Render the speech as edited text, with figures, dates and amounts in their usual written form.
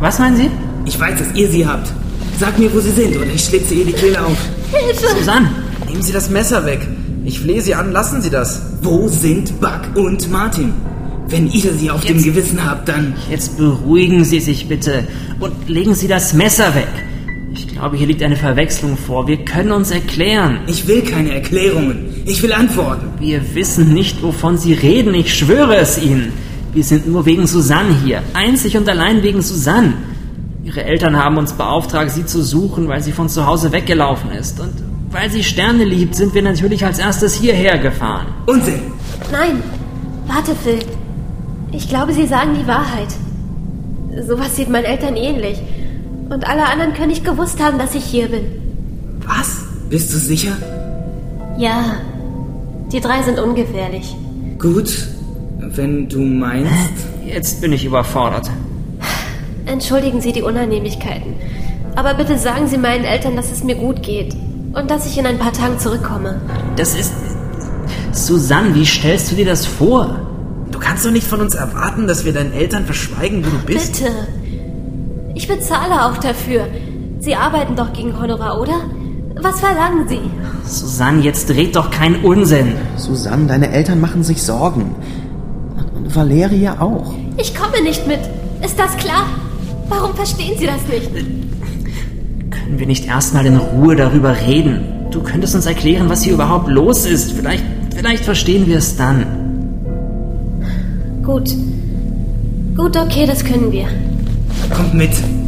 Was meinen Sie? Ich weiß, dass ihr sie habt. Sag mir, wo sie sind, oder ich schlitze ihr die Kehle auf. Hilfe! Susanne! Nehmen Sie das Messer weg. Ich flehe Sie an, lassen Sie das. Wo sind Buck und Martin? Wenn ihr sie auf dem Gewissen habt, dann... Jetzt beruhigen Sie sich bitte und legen Sie das Messer weg. Ich glaube, hier liegt eine Verwechslung vor. Wir können uns erklären. Ich will keine Erklärungen. Ich will Antworten. Wir wissen nicht, wovon Sie reden. Ich schwöre es Ihnen. Wir sind nur wegen Susanne hier. Einzig und allein wegen Susanne. Ihre Eltern haben uns beauftragt, sie zu suchen, weil sie von zu Hause weggelaufen ist. Und weil sie Sterne liebt, sind wir natürlich als erstes hierher gefahren. Unsinn! Nein, warte, Phil. Ich glaube, sie sagen die Wahrheit. Sowas sieht meinen Eltern ähnlich. Und alle anderen können nicht gewusst haben, dass ich hier bin. Was? Bist du sicher? Ja, die 3 sind ungefährlich. Gut, wenn du meinst... Jetzt bin ich überfordert. Entschuldigen Sie die Unannehmlichkeiten. Aber bitte sagen Sie meinen Eltern, dass es mir gut geht. Und dass ich in ein paar Tagen zurückkomme. Das ist... Susanne, wie stellst du dir das vor? Du kannst doch nicht von uns erwarten, dass wir deinen Eltern verschweigen, wo du bist. Bitte. Ich bezahle auch dafür. Sie arbeiten doch gegen Honorar, oder? Was verlangen Sie? Susanne, jetzt dreht doch keinen Unsinn. Susanne, deine Eltern machen sich Sorgen. Und Valeria auch. Ich komme nicht mit. Ist das klar? Warum verstehen Sie das nicht? Können wir nicht erstmal in Ruhe darüber reden? Du könntest uns erklären, was hier überhaupt los ist. Vielleicht verstehen wir es dann. Gut. Gut, okay, das können wir. Kommt mit.